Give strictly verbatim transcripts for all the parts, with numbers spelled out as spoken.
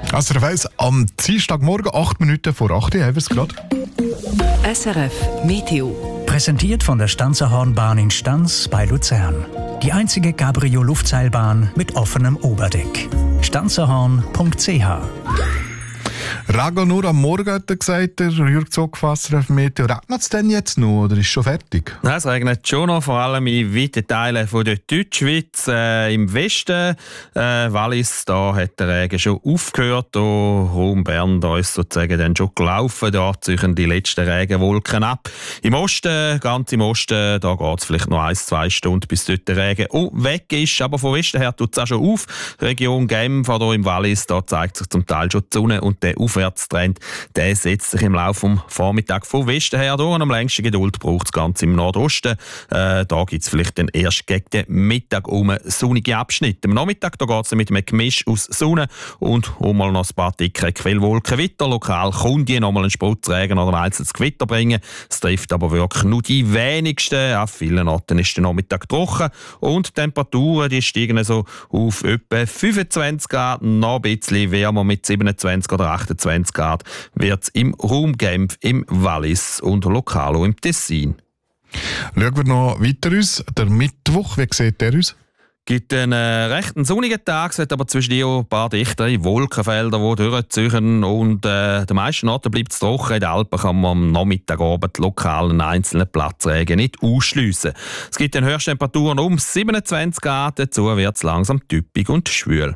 Also, er weiss, am Dienstagmorgen, acht Minuten vor acht, haben wir es gerade. S R F Meteo. Präsentiert von der Stanzerhornbahn in Stanz bei Luzern. Die einzige Cabrio-Luftseilbahn mit offenem Oberdeck. stanzerhorn punkt c h. Regen nur am Morgen, hat er gesagt, der Jürg Zogfasser auf Meteo. Regnet es denn jetzt noch oder ist schon fertig? Nein, es regnet schon noch, vor allem in weiten Teilen von der Deutschschweiz. Äh, Im Westen, äh, Wallis, da hat der Regen schon aufgehört. Da Raum Bern, da ist sozusagen dann schon gelaufen. Da ziehen die letzten Regenwolken ab. Im Osten, ganz im Osten, da geht es vielleicht noch ein, zwei Stunden, bis dort der Regen oh, weg ist. Aber von Westen her tut es auch schon auf. Region Genf, hier im Wallis, da zeigt sich zum Teil schon die Sonne und der Aufwärtstrend, der setzt sich im Laufe des Vormittags von Westen her durch. Und am längsten Geduld braucht es ganz im Nordosten. Äh, da gibt es vielleicht dann erst gegen den Mittag um sonnige Abschnitte. Am Nachmittag geht es mit einem Gemisch aus Sonne und um mal noch ein paar dicke Quellwolken weiter. Lokal könnte noch mal einen Sputzregen oder ein einzelnes Gewitter bringen. Es trifft aber wirklich nur die wenigsten. An vielen Orten ist der Nachmittag trocken und die Temperaturen die steigen so auf etwa fünfundzwanzig Grad, noch ein bisschen wärmer mit siebenundzwanzig oder achtundzwanzig Grad wird es im Raum Genf, im Wallis und lokal auch im Tessin. Schauen wir noch weiter aus. Der Mittwoch, wie sieht der aus? Es gibt einen äh, recht sonnigen Tag, es hat aber zwischen dir ein paar dichtere Wolkenfelder, die durchziehen und äh, den meisten Orten bleibt es trocken. In den Alpen kann man am Nachmittagabend lokal einen einzelnen Platzregen nicht ausschliessen. Es gibt dann Höchsttemperaturen um siebenundzwanzig Grad, dazu wird es langsam typisch und schwül.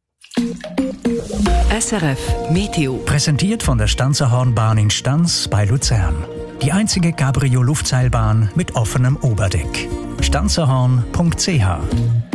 S R F Meteo. Präsentiert von der Stanzerhornbahn in Stanz bei Luzern. Die einzige Cabrio-Luftseilbahn mit offenem Oberdeck. stanzerhorn punkt c h.